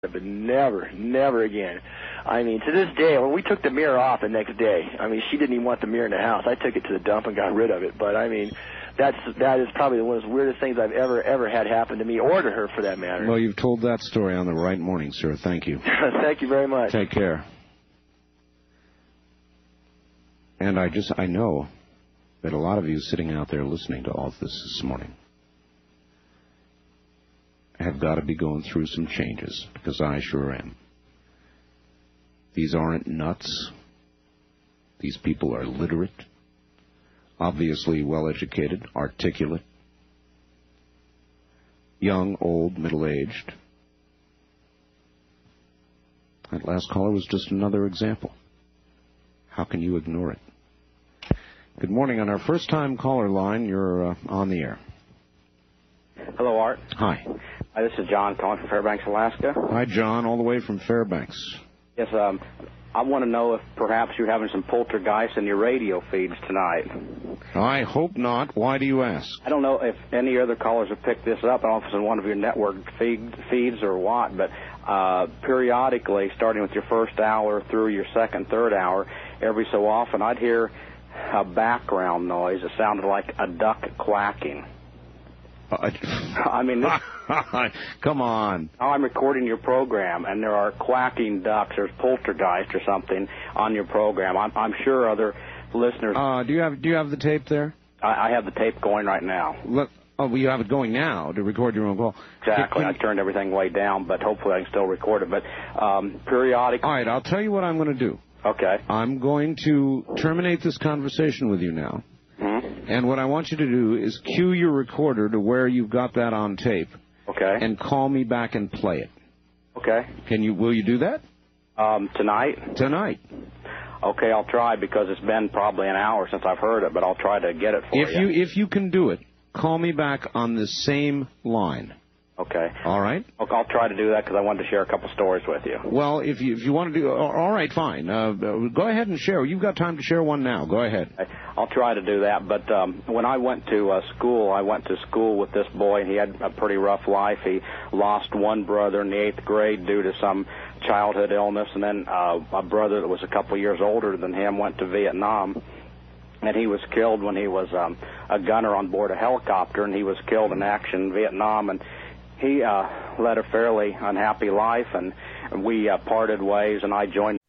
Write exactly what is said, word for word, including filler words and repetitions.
but never, never again. I mean, to this day, when we took the mirror off the next day, I mean, she didn't even want the mirror in the house. I took it to the dump and got rid of it. But, I mean, that's that is probably one of the weirdest things I've ever, ever had happen to me, or to her, for that matter. Well, you've told that story on the right morning, sir. Thank you. Thank you very much. Take care. And I just, I know that a lot of you sitting out there listening to all of this this morning have got to be going through some changes, because I sure am. These aren't nuts. These people are literate, obviously well-educated, articulate, young, old, middle-aged. That last caller was just another example. How can you ignore it? Good morning. On our first-time caller line, you're uh, on the air. Hello, Art. Hi. Hi, this is John calling from Fairbanks, Alaska. Hi, John, all the way from Fairbanks. Yes, um, I want to know if perhaps you're having some poltergeists in your radio feeds tonight. I hope not. Why do you ask? I don't know if any other callers have picked this up. I don't know if it's in one of your network feed, feeds or what, but uh, periodically, starting with your first hour through your second, third hour, every so often I'd hear a background noise. It sounded like a duck quacking. Uh, I mean, this, come on. now I'm recording your program, and there are quacking ducks. There's poltergeist or something on your program. I'm, I'm sure other listeners. Uh, do you have Do you have the tape there? I, I have the tape going right now. Look, oh, well, you have it going now to record your own call. Exactly. Can, I turned everything way down, but hopefully I can still record it. But um, periodically. All right, I'll tell you what I'm going to do. Okay. I'm going to terminate this conversation with you now. And what I want you to do is cue your recorder to where you've got that on tape. Okay. And call me back and play it. Okay. Can you? Will you do that? Um, tonight? Tonight. Okay, I'll try, because it's been probably an hour since I've heard it, but I'll try to get it for if you. you if you can do it, call me back on the same line. Okay. All right? I'll try to do that, because I wanted to share a couple stories with you. Well, if you if you want to do... All right, fine. Uh, go ahead and share. You've got time to share one now. Go ahead. I'll try to do that. But um, when I went to uh, school, I went to school with this boy, and he had a pretty rough life. He lost one brother in the eighth grade due to some childhood illness, and then uh, a brother that was a couple years older than him went to Vietnam. And he was killed when he was um, a gunner on board a helicopter, and he was killed in action in Vietnam. And he uh, led a fairly unhappy life, and we uh, parted ways, and I joined